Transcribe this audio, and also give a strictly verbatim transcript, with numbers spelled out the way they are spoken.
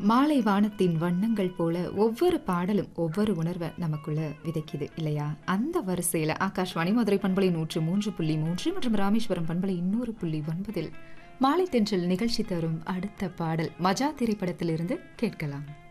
மாலை வானத்தின் வண்ணங்கள் போல ஒவ்வொரு பாடலும் ஒவ்வொரு உணர்வை நமக்குள்ள விதைக்குது இல்லையா? அந்த வரிசையில ஆகாஷ்வாணி மதுரை பண்பலை நூற்று மூன்று புள்ளி மூன்று மற்றும் ராமேஸ்வரம் பண்பலை இன்னொரு புள்ளி ஒன்பதில் மாலை தென்றல் நிகழ்ச்சி தரும் அடுத்த பாடல் மஜா திரைப்படத்திலிருந்து கேட்கலாம்.